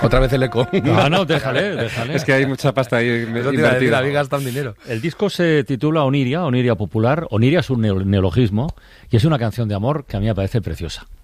Otra vez el eco. No, déjale. Es que hay mucha pasta ahí invertida. Habéis gastado un dinero. El disco se titula Oniria Popular. Oniria es un neologismo y es una canción de amor que a mí me parece preciosa.